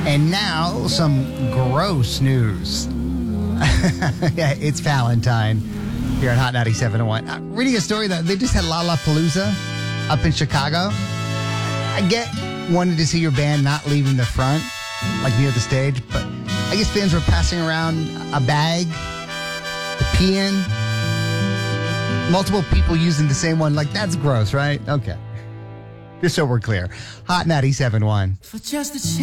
And now, some gross news. Yeah, it's Valentine here on Hot 97.1. Reading a story that they just had Lollapalooza up in Chicago. I get wanting to see your band not leaving the front, like near the stage, but I guess fans were passing around a bag to pee in. Multiple people using the same one. Like, that's gross, right? Okay. Just so we're clear. Hot 97.1. For just a chance.